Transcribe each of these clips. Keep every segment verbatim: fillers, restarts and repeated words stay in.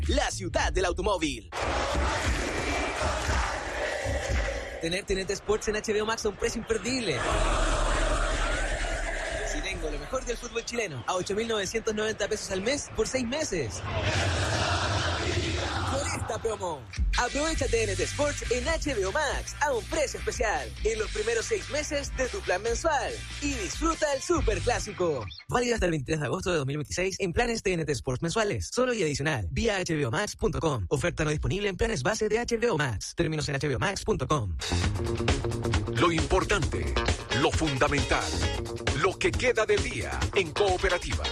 la ciudad del automóvil. Tener T N T Sports en H B O Max a un precio imperdible. Si tengo lo mejor del fútbol chileno a ocho mil novecientos noventa pesos al mes por seis meses. Por esta promo, aprovecha T N T Sports en H B O Max a un precio especial en los primeros seis meses de tu plan mensual y disfruta el superclásico. Válido hasta el veintitrés de agosto de dos mil veintiséis en planes T N T Sports mensuales, solo y adicional, vía H B O Max punto com. Oferta no disponible en planes base de H B O Max. Términos en H B O Max punto com. Lo importante, lo fundamental, lo que queda del día en Cooperativa.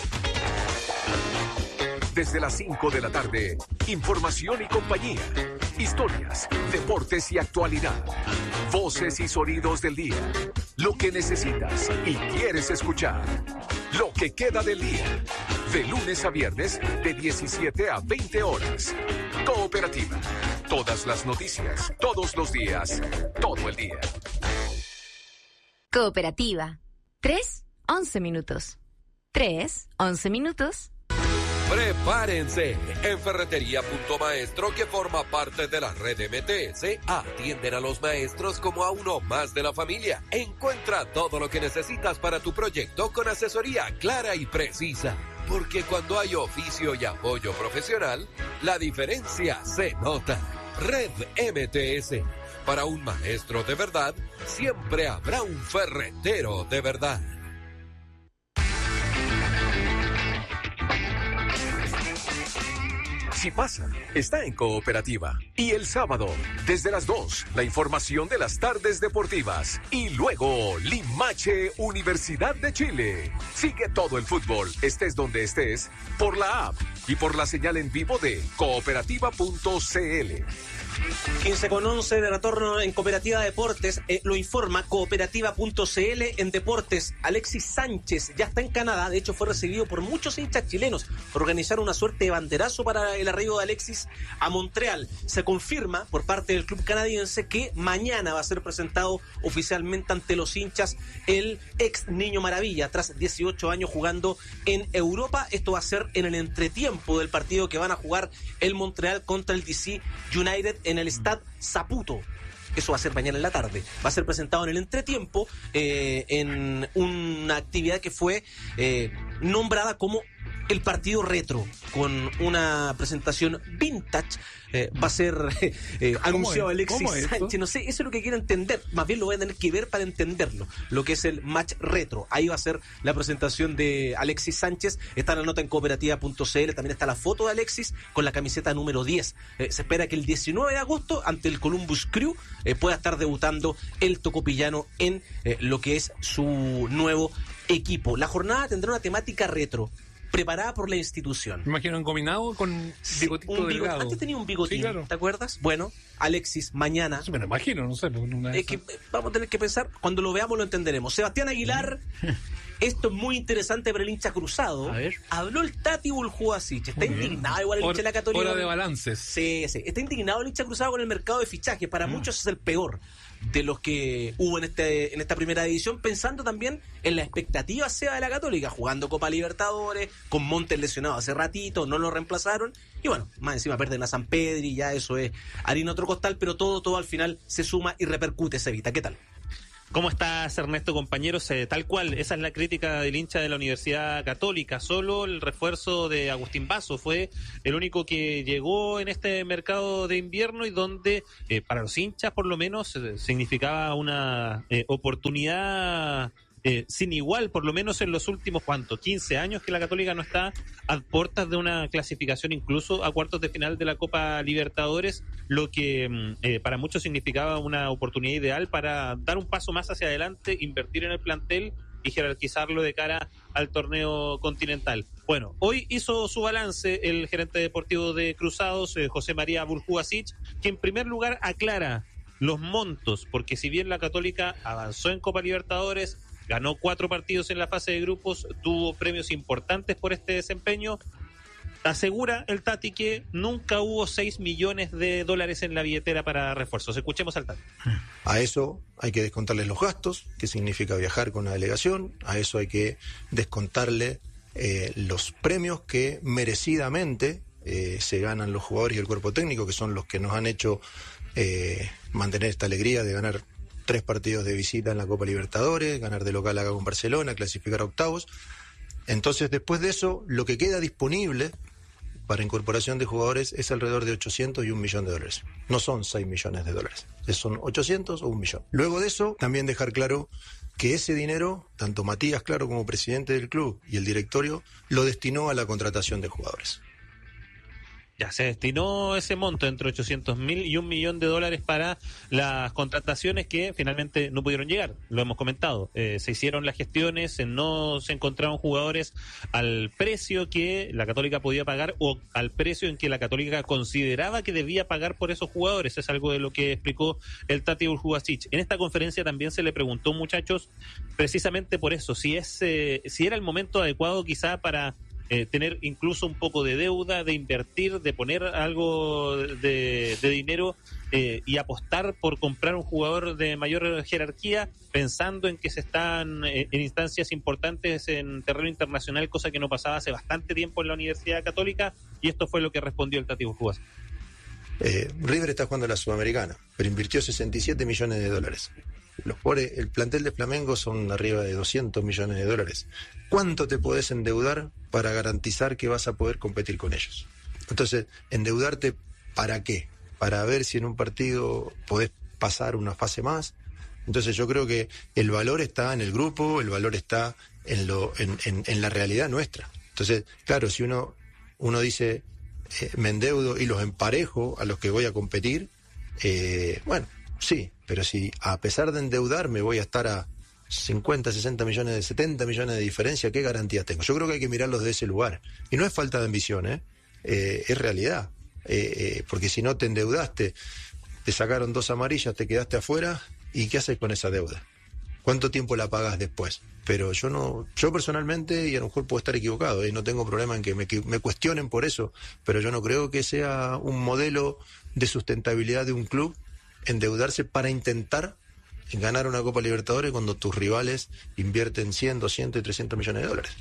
Desde las cinco de la tarde, información y compañía, historias, deportes y actualidad, voces y sonidos del día, lo que necesitas y quieres escuchar, lo que queda del día, de lunes a viernes de diecisiete a veinte horas. Cooperativa, todas las noticias, todos los días, todo el día. Cooperativa, tres, once minutos. tres, once minutos. Prepárense, en Ferretería Punto Maestro, que forma parte de la red M T S, atienden a los maestros como a uno más de la familia. Encuentra todo lo que necesitas para tu proyecto con asesoría clara y precisa. Porque cuando hay oficio y apoyo profesional, la diferencia se nota. Red M T S. Para un maestro de verdad, siempre habrá un ferretero de verdad. Si pasa, está en Cooperativa. Y el sábado, desde las dos, la información de las tardes deportivas. Y luego, Limache Universidad de Chile. Sigue todo el fútbol, estés donde estés, por la app y por la señal en vivo de cooperativa punto c l. quince con once de retorno en Cooperativa Deportes, eh, lo informa cooperativa punto c l en deportes. Alexis Sánchez ya está en Canadá, de hecho fue recibido por muchos hinchas chilenos. Organizaron una suerte de banderazo para el arribo de Alexis a Montreal. Se confirma por parte del club canadiense que mañana va a ser presentado oficialmente ante los hinchas el ex Niño Maravilla, tras dieciocho años jugando en Europa. Esto va a ser en el entretiempo del partido que van a jugar el Montreal contra el D C United en el Stade Saputo. Eso va a ser mañana en la tarde. Va a ser presentado en el entretiempo eh, en una actividad que fue eh, nombrada como el partido retro, con una presentación vintage. Eh, va a ser eh, anunciado Alexis Sánchez. No sé, eso es lo que quiero entender. Más bien lo voy a tener que ver para entenderlo. Lo que es el match retro. Ahí va a ser la presentación de Alexis Sánchez. Está la nota en cooperativa punto c l. También está la foto de Alexis con la camiseta número diez. Eh, se espera que el diecinueve de agosto, ante el Columbus Crew, eh, pueda estar debutando el tocopillano en eh, lo que es su nuevo equipo. La jornada tendrá una temática retro, preparada por la institución. Me imagino engominado con bigotito un bigot, delgado. Antes tenía un bigotín, sí, claro. ¿Te acuerdas? Bueno, Alexis, mañana... Sí, me lo imagino, no sé. Una es que vamos a tener que pensar, cuando lo veamos lo entenderemos. Sebastián Aguilar, esto es muy interesante para el hincha cruzado. A ver. Habló el Tati Buljuasic. Está muy indignado bien. Igual el Hora, hincha de la Católica. Hora de balances. Sí, sí. Está indignado el hincha cruzado con el mercado de fichajes. Para mm. muchos es el peor de los que hubo en este en esta primera división, pensando también en la expectativa sea de la Católica, jugando Copa Libertadores, con Montes lesionado hace ratito, no lo reemplazaron, y bueno, más encima pierden a San Pedro y ya eso es harina otro costal, pero todo, todo al final se suma y repercute. Sevita, ¿qué tal? ¿Cómo estás, Ernesto, compañeros? Eh, tal cual, esa es la crítica del hincha de la Universidad Católica. Solo el refuerzo de Agustín Basso fue el único que llegó en este mercado de invierno y donde, eh, para los hinchas por lo menos, eh, significaba una eh, oportunidad eh, sin igual, por lo menos en los últimos, ¿cuánto? quince años que la Católica no está a puertas de una clasificación incluso a cuartos de final de la Copa Libertadores, lo que eh, para muchos significaba una oportunidad ideal para dar un paso más hacia adelante, invertir en el plantel y jerarquizarlo de cara al torneo continental. Bueno, hoy hizo su balance el gerente deportivo de Cruzados, eh, José María Buljuasic, que en primer lugar aclara los montos, porque si bien la Católica avanzó en Copa Libertadores, ganó cuatro partidos en la fase de grupos, tuvo premios importantes por este desempeño, asegura el Tati que nunca hubo seis millones de dólares en la billetera para refuerzos. Escuchemos al Tati. A eso hay que descontarle los gastos, que significa viajar con la delegación, a eso hay que descontarle eh, los premios que merecidamente eh, se ganan los jugadores y el cuerpo técnico, que son los que nos han hecho eh, mantener esta alegría de ganar tres partidos de visita en la Copa Libertadores, ganar de local acá con Barcelona, clasificar a octavos. Entonces, después de eso, lo que queda disponible para incorporación de jugadores es alrededor de ochocientos y un millón de dólares. No son seis millones de dólares, son ochocientos o un millón. Luego de eso, también dejar claro que ese dinero, tanto Matías Claro como presidente del club y el directorio, lo destinó a la contratación de jugadores. Ya se destinó ese monto entre ochocientos mil y un millón de dólares para las contrataciones que finalmente no pudieron llegar. Lo hemos comentado. Eh, se hicieron las gestiones, eh, no se encontraron jugadores al precio que la Católica podía pagar o al precio en que la Católica consideraba que debía pagar por esos jugadores. Es algo de lo que explicó el Tati Urjubasic. En esta conferencia también se le preguntó, muchachos, precisamente por eso, si es eh, si era el momento adecuado quizá para Eh, tener incluso un poco de deuda, de invertir, de poner algo de, de dinero eh, y apostar por comprar un jugador de mayor jerarquía, pensando en que se están eh, en instancias importantes en terreno internacional, cosa que no pasaba hace bastante tiempo en la Universidad Católica, y esto fue lo que respondió el Tati Urjubas. Eh, River está jugando a la Sudamericana, pero invirtió sesenta y siete millones de dólares. Los pobres, el plantel de Flamengo son arriba de doscientos millones de dólares. ¿Cuánto te podés endeudar para garantizar que vas a poder competir con ellos? Entonces, ¿endeudarte para qué? Para ver si en un partido podés pasar una fase más. Entonces yo creo que el valor está en el grupo, el valor está en, lo, en, en, en la realidad nuestra. Entonces, claro, si uno, uno dice, eh, me endeudo y los emparejo a los que voy a competir, eh, bueno, sí, pero si a pesar de endeudarme voy a estar a cincuenta, sesenta millones, de setenta millones de diferencia, ¿qué garantía tengo? Yo creo que hay que mirarlos de ese lugar. Y no es falta de ambición, ¿eh? Eh, es realidad. Eh, eh, porque si no te endeudaste, te sacaron dos amarillas, te quedaste afuera, ¿y qué haces con esa deuda? ¿Cuánto tiempo la pagas después? Pero yo no, yo personalmente, y a lo mejor puedo estar equivocado, y no tengo problema en que me, que me cuestionen por eso, pero yo no creo que sea un modelo de sustentabilidad de un club endeudarse para intentar ganar una Copa Libertadores cuando tus rivales invierten cien, doscientos y trescientos millones de dólares.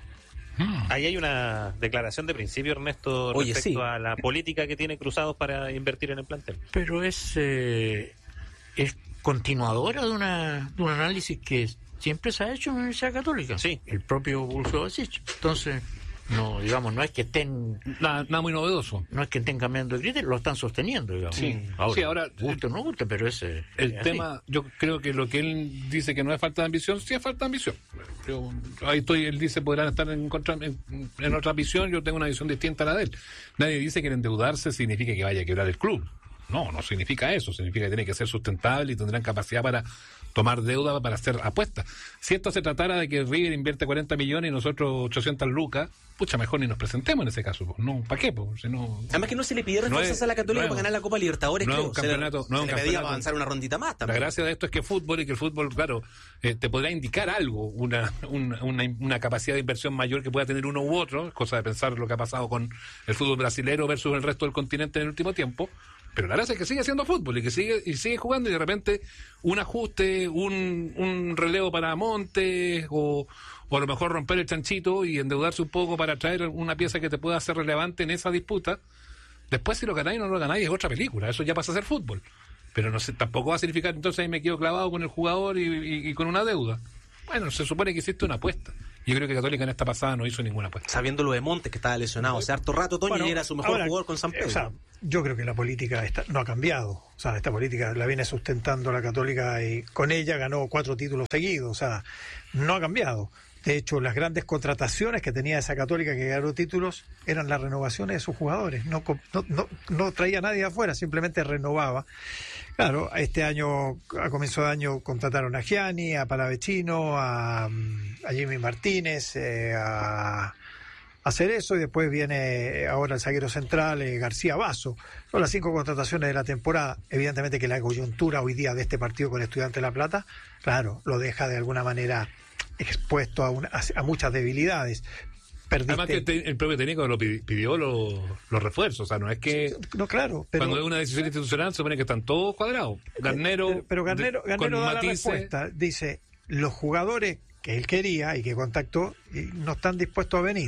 Ahí hay una declaración de principio, Ernesto, Oye, respecto sí. a la política que tiene Cruzados para invertir en el plantel. Pero es, eh, es continuadora de, una, de un análisis que siempre se ha hecho en la Universidad Católica. Sí. El propio Urjubasic. Entonces, no, digamos, no es que estén... Nada, nada muy novedoso. No es que estén cambiando de criterio, lo están sosteniendo, digamos. Sí, Ahora, sí, ahora, guste o no guste, pero es... eh, El es así. tema, yo creo que lo que él dice que no es falta de ambición, sí es falta de ambición. Yo, ahí estoy, él dice podrán estar en, contra, en, en otra visión, yo tengo una visión distinta a la de él. Nadie dice que el endeudarse significa que vaya a quebrar el club. No, no significa eso, significa que tiene que ser sustentable y tendrán capacidad para tomar deuda para hacer apuestas. Si esto se tratara de que River invierte cuarenta millones y nosotros ochocientas lucas, pucha, mejor ni nos presentemos en ese caso. Pues. No, ¿para qué? Pues? Si no, Además que no se le pidieron no refuerzos es- a la Católica no es- para ganar la Copa Libertadores, no es creo. un campeonato- se le, no es un se le pedía campeonato. para avanzar una rondita más la también. gracia de esto es que fútbol y que el fútbol, claro, eh, te podrá indicar algo, una, una, una, una capacidad de inversión mayor que pueda tener uno u otro, cosa de pensar lo que ha pasado con el fútbol brasilero versus el resto del continente en el último tiempo. Pero la gracia es que sigue siendo fútbol y que sigue y sigue jugando y de repente un ajuste, un, un relevo para Montes o, o a lo mejor romper el chanchito y endeudarse un poco para traer una pieza que te pueda hacer relevante en esa disputa. Después si lo ganáis o no lo ganáis es otra película, eso ya pasa a ser fútbol. Pero no sé, tampoco va a significar entonces ahí me quedo clavado con el jugador y, y, y con una deuda. Bueno, se supone que hiciste una apuesta. Yo creo que Católica en esta pasada no hizo ninguna apuesta. Sabiendo lo de Montes, que estaba lesionado. O sea, harto rato, Toño, Bueno, y era su mejor ahora, jugador con San Pedro. O sea, yo creo que la política está, no ha cambiado. O sea, esta política la viene sustentando la Católica y con ella ganó cuatro títulos seguidos. O sea, no ha cambiado. De hecho, las grandes contrataciones que tenía esa Católica que ganó títulos eran las renovaciones de sus jugadores. No, co- no, no, no traía a nadie de afuera, simplemente renovaba. Claro, este año, a comienzo de año, contrataron a Gianni, a Palavecino, a, a Jimmy Martínez, eh, a, a Cerezo, y después viene ahora el zaguero central, eh, García Basso. Son las cinco contrataciones de la temporada. Evidentemente que la coyuntura hoy día de este partido con Estudiantes de La Plata, claro, lo deja de alguna manera expuesto a, una, a, a muchas debilidades. Perdiste... Además que el, te- el propio técnico lo pi- pidió los, los refuerzos, o sea, no es que No, claro, pero... cuando es una decisión institucional se supone que están todos cuadrados. Garnero, Pero, pero Garnero, de- Garnero con da matices. la respuesta. Dice, los jugadores que él quería y que contactó y no están dispuestos a venir.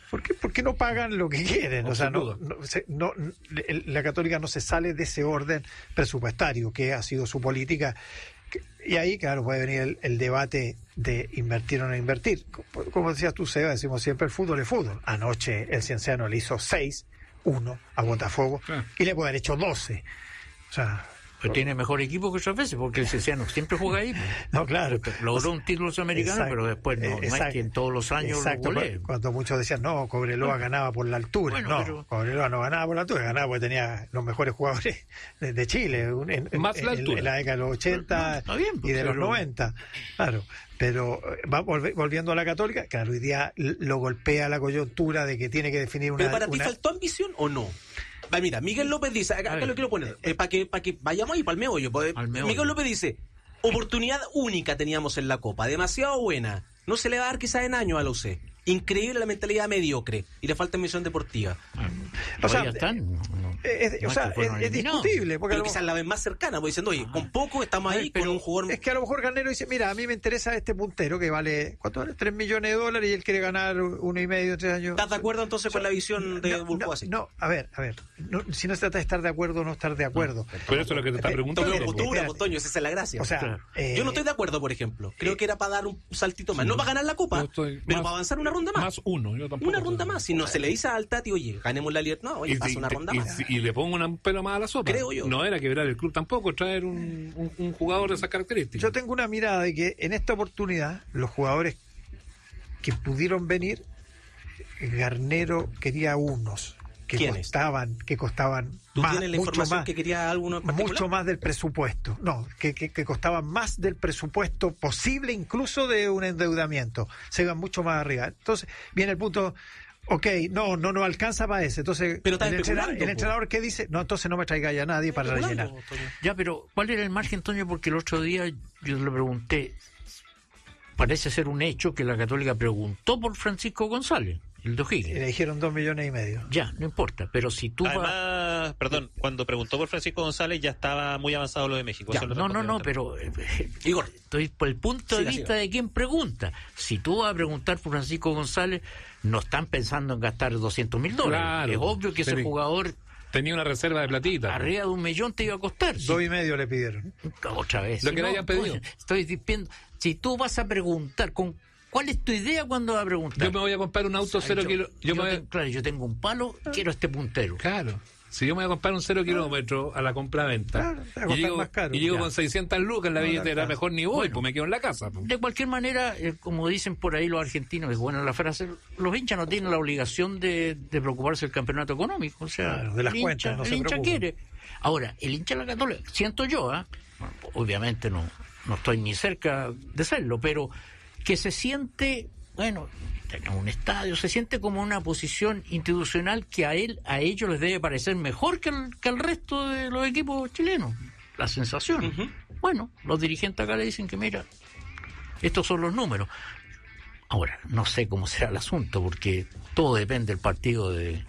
¿Por qué, por qué no pagan lo que quieren? No, o sea, sin no, duda. no, se- no- el- la Católica no se sale de ese orden presupuestario que ha sido su política. Que- Y ahí, claro, puede venir el, el debate de invertir o no invertir. Como, como decías tú, Seba, decimos siempre el fútbol es fútbol. Anoche el Cienciano le hizo seis uno a Botafogo Ah. y le puede haber hecho doce. O sea, Pero tiene mejor equipo que otras veces, porque el Cienciano siempre juega ahí. no, claro. Logró un título sudamericano, Exacto. pero después no, no es Exacto. que en todos los años Exacto, lo golee. cuando muchos decían, no, Cobreloa ganaba por la altura. Bueno, no, pero- Cobreloa no ganaba por la altura, ganaba porque tenía los mejores jugadores de, de Chile, un- en, en- Más la en- altura. en la década de los ochenta Está bien, y de los pero- noventa. Claro, pero eh, va volve- volviendo a la Católica, claro, hoy día l- lo golpea la coyuntura de que tiene que definir una... ¿Pero para ti una- faltó ambición o no? Va, mira, Miguel López dice, acá, A acá ver. lo quiero poner, eh, para que, para que vayamos ahí para el meollo. pues, Al meollo. Miguel López dice, oportunidad única teníamos en la Copa, demasiado buena. No se le va a dar quizás en años a la U C. Increíble la mentalidad mediocre y le falta misión deportiva. O sea, Ahí están. no, no. Es, es- No o es sea, que fueron es- es eliminados. discutible. Porque a Pero lo- quizás la vez más cercana, pues diciendo, oye, con poco estamos A ver, ahí pero con un jugador... Es que a lo mejor Garnero dice, mira, a mí me interesa este puntero que vale, ¿cuánto vale? Tres millones de dólares y él quiere ganar uno y medio, tres años. ¿Estás de acuerdo entonces con la visión de no, Bulco no, así? no, a ver, a ver. no, si no se trata de estar de acuerdo o no estar de acuerdo. Pero eso es lo que te está Eh, preguntando. Todo Espérate, po. postura, espérate. Toño, esa es la gracia. O sea, Claro. eh, Yo no estoy de acuerdo, por ejemplo. Creo que era para dar un saltito más. No para ganar la Copa, Yo estoy pero más- para avanzar una ronda más. Más uno. Yo tampoco Una estoy- ronda más. Si no se le dice al Tati, oye, ganemos la Libertad. No, oye, Y, pasa si- una ronda y- más. y le pongo un pelo más a la sopa. Creo yo. No era quebrar el club tampoco, traer un, un- un jugador de esas características. yo tengo una mirada de que en esta oportunidad los jugadores que pudieron venir, Garnero quería unos que ¿Quiénes? costaban, que costaban ¿Tú más, tienes la mucho información más, que quería alguno en particular? mucho más del presupuesto. No, que, que, que costaban más del presupuesto posible, incluso de un endeudamiento. Se iban mucho más arriba. Entonces, viene el punto. Ok, no, no nos alcanza para ese. Entonces, Pero estás el, entrenador, especulando, el po. entrenador que dice, no, entonces no me traiga ya nadie para Especulando, rellenar. Toño. Ya, pero ¿cuál era el margen, Toño? Porque el otro día yo le pregunté, parece ser un hecho que la Católica preguntó por Francisco González, el de Y O'Higgins. le dijeron dos millones y medio. Ya, no importa, pero si tú vas... Además, perdón, cuando preguntó por Francisco González ya estaba muy avanzado lo de México. Ya, Eso lo no, no, no, respondió pero eh, Igor. estoy por el punto de Siga, vista siga. de quien pregunta. Si tú vas a preguntar por Francisco González, no están pensando en gastar doscientos mil dólares. Claro, es obvio que ese Felipe. jugador Tenía una reserva de platita. arriba de un millón te iba a costar. Si- Dos y medio le pidieron. Otra vez. Lo Si que le no, hayan pedido. coño, estoy diciendo, si tú vas a preguntar, con ¿cuál es tu idea cuando vas a preguntar? Yo me voy a comprar un auto Ay, cero yo- kilos. Yo yo me voy a- ten- claro, yo tengo un palo, quiero este puntero. Claro. Si yo me voy a comprar un cero kilómetro a la compra-venta Claro, te va a y costar llego, más caro. y llego Ya. con seiscientas lucas en la No, billetera, claro. mejor ni voy, Bueno. pues me quedo en la casa. pues. De cualquier manera, eh, como dicen por ahí los argentinos, es buena la frase, los hinchas no tienen la obligación de, de preocuparse del campeonato económico. O sea, Claro, de las el cuentas, hincha, no el se hincha preocupan. quiere. Ahora, el hincha de la Católica, siento yo, ¿ah? Bueno, obviamente no, no estoy ni cerca de serlo, pero que se siente, bueno, tenemos un estadio, se siente como una posición institucional que a él, a ellos les debe parecer mejor que el, que el resto de los equipos chilenos. La sensación. Ujú. Bueno, los dirigentes acá le dicen que mira, estos son los números. Ahora, no sé cómo será el asunto, porque todo depende del partido de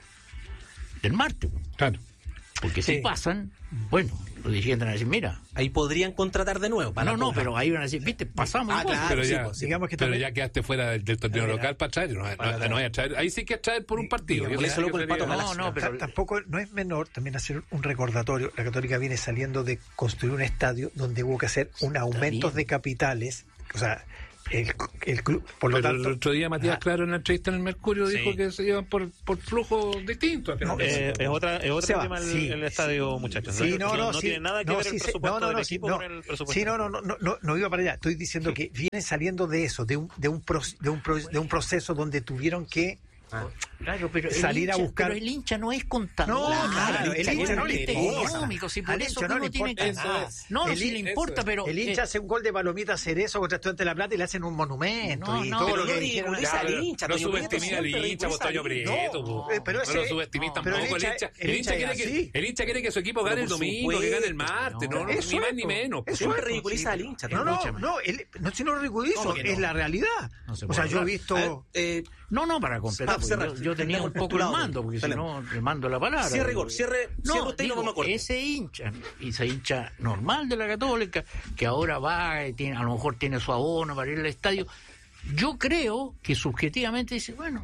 del martes. Claro. Porque si Sí. pasan, bueno, los dirigentes van a decir, mira, Ahí podrían contratar de nuevo. Para no, la no, Copa. pero ahí van a decir, viste, pasamos Ah, igual. claro. pero sí, ya, pues, sí. Digamos que pero también- ya quedaste fuera del, del torneo A ver, local para traer. No, no, no, no voy a traer. Ahí sí que es traer por un partido. digamos, Yo eso sé lo que con el sería- Pato No, Galacio. no, pero Ta- Tampoco no es menor también hacer un recordatorio. La Católica viene saliendo de construir un estadio donde hubo que hacer un aumento bien. de capitales. O sea, el, el club, por lo Pero tanto. el otro día Matías Ah, Claro en la entrevista en el Mercurio Sí. dijo que se llevan por, por flujos distintos. al final. No, Eh, es otra es otro Seba, tema el, sí, el estadio, muchachos. Sí, no, no, no sí, tiene nada que no, ver sí, el sí, presupuesto no, no, no, del sí, equipo no. con el presupuesto. Sí, no, no, no, no, no, no iba para allá. Estoy diciendo que vienen saliendo de eso, de un, de un, pro- de un, pro- de un proceso donde tuvieron que Claro, pero el salir a hincha- buscar- Pero el hincha no es contador. No, claro, el hincha no le es importa. económico, si por Al eso hincha no uno le tiene importa que... nada. No, no, El sí hin- le importa, pero... el hincha eh, hace un gol de palomita Cerezo contra Estudiantes de La Plata y le hacen un monumento No, y no, todo pero lo no que dijeron. ridiculiza al hincha, No Toño Prieto subestimé al siempre hincha, ridiculiza Toño al Prieto. No, po. eh, pero No ese- lo subestimís no, tampoco. pero el El hincha- hincha, el el hincha hincha es quiere así. que, el hincha quiere que su equipo gane el por domingo, que gane el martes, supuesto. no, no, Eso ni más es, ni po. menos. po. Eso Siempre es, ridiculiza al hincha. No, Toño. no, Escúchame. no, él, no, si no lo ridiculizo, ¿Cómo que no? es la realidad. No se O puede sea, yo he hablar. visto... A ver, eh, No, no, para completar, Para porque cerrar, yo, yo tenía tenemos un poco el postulado. mando, porque si Tenemos. no, le mando la palabra. Cierre, Igor, cierre, No, cierre usted y nos digo, vamos a corte. ese hincha, ese hincha normal de la Católica, que ahora va, y tiene, a lo mejor tiene su abono para ir al estadio, yo creo que subjetivamente dice, bueno,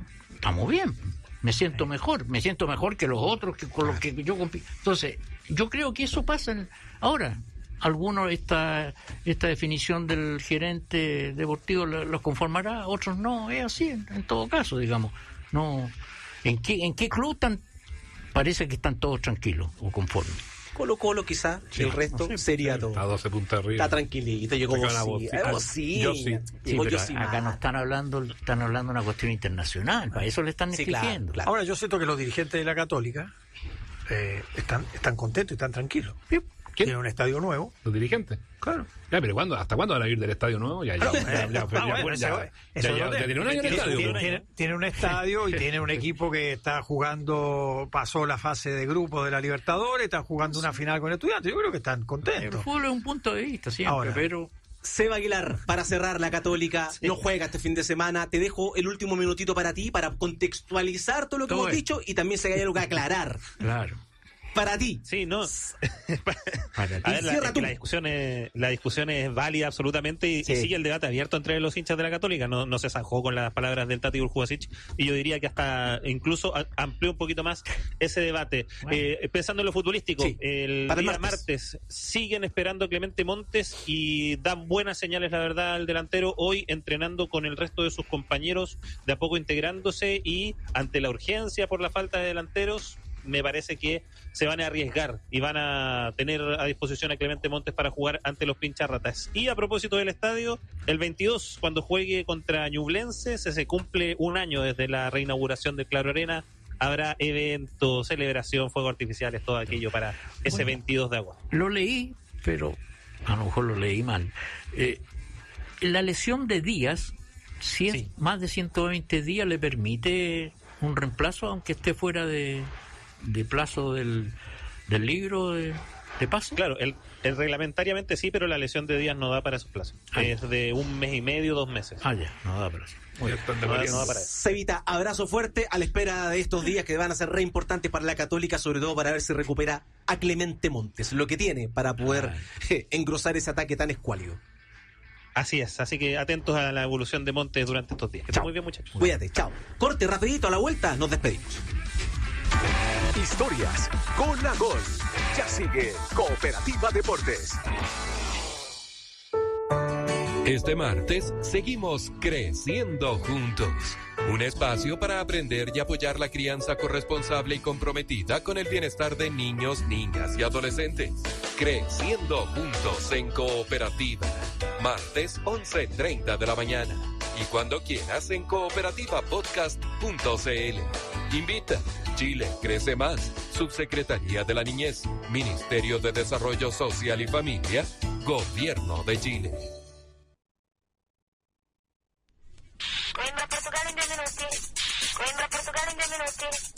estamos bien. Me siento mejor, me siento mejor que los otros que con los que yo compito. Entonces, yo creo que eso pasa en, ahora. Algunos esta esta definición del gerente deportivo los conformará, otros no, es así en, en todo caso, digamos. No, ¿en qué en qué club tan parece que están todos tranquilos o conformes? Colo Colo quizá, sí, el resto no sé, sería todo. A doce puntos arriba. Está tranquilito, llegó vos sí. Yo sí. Sí, pero acá no están hablando, están hablando de una cuestión internacional, para eso le están sí, exigiendo. Claro, claro. Ahora yo siento que los dirigentes de la Católica eh, están están contentos y están tranquilos. Sí. ¿Quién? Tiene un estadio nuevo. ¿Los dirigentes? Claro. Ya, pero ¿cuándo? ¿Hasta cuándo van a ir del estadio nuevo? Ya, ya, ya, ya, ya, ya tiene un año el estadio. Tiene, tiene, tiene un estadio y tiene un equipo que está jugando, pasó la fase de grupo de la Libertadores, está jugando una final con Estudiantes. Yo creo que están contentos. El fútbol es un punto de vista siempre, ahora, pero... Seba Aguilar, para cerrar, la Católica sí. no juega este fin de semana. Te dejo el último minutito para ti, para contextualizar todo lo que todo hemos es. dicho y también se haya algo que aclarar. Claro. Para ti. Sí, no. Para ti. A ver, la, la, discusión es, la discusión es válida absolutamente y, sí. y sigue el debate abierto entre los hinchas de la Católica. No, no se zanjó con las palabras del Tati Urjubasic y yo diría que hasta incluso amplió un poquito más ese debate. Bueno. Eh, pensando en lo futbolístico, sí. el Para día el martes. martes siguen esperando a Clemente Montes y dan buenas señales, la verdad, al delantero. Hoy entrenando con el resto de sus compañeros, de a poco integrándose y ante la urgencia por la falta de delanteros, me parece que se van a arriesgar y van a tener a disposición a Clemente Montes para jugar ante los Pincharratas. Y a propósito del estadio, el veintidós, cuando juegue contra Ñublense, se, se cumple un año desde la reinauguración del Claro Arena. Habrá eventos, celebración, fuegos artificiales, todo aquello para ese bueno, veintidós de agosto. Lo leí, pero a lo mejor lo leí mal. Eh, la lesión de Díaz, si es sí. más de ciento veinte días, le permite un reemplazo, aunque esté fuera de... de plazo del, del libro de, de pase. Claro, el, el reglamentariamente sí, pero la lesión de Díaz no da para esos plazos. Ah, es de un mes y medio, dos meses. Ah, ya, no da para eso. Muy bien, no, da, no da para eso. Cevita, abrazo fuerte a la espera de estos días que van a ser re importantes para la Católica, sobre todo para ver si recupera a Clemente Montes, lo que tiene para poder eh, engrosar ese ataque tan escuálido. Así es, así que atentos a la evolución de Montes durante estos días. Que estén muy bien, muchachos. Cuídate, chao. Corte rapidito, a la vuelta nos despedimos. Historias con la Gol. Ya sigue Cooperativa Deportes. Este martes seguimos creciendo juntos. Un espacio para aprender y apoyar la crianza corresponsable y comprometida con el bienestar de niños, niñas y adolescentes. Creciendo juntos en Cooperativa. Martes once treinta de la mañana. Y cuando quieras en cooperativa podcast punto c l. Invita. Chile crece más. Subsecretaría de la Niñez. Ministerio de Desarrollo Social y Familia. Gobierno de Chile. Coimbra, Portugal in due minuti. Coimbra, Portugal in due minuti.